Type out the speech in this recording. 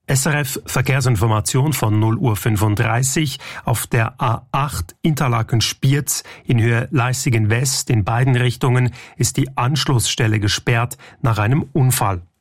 SRF Verkehrsinformation von 0:35 Uhr auf der A8 Interlaken-Spiez in Höhe Leißigen West in beiden Richtungen ist die Anschlussstelle gesperrt nach einem Unfall.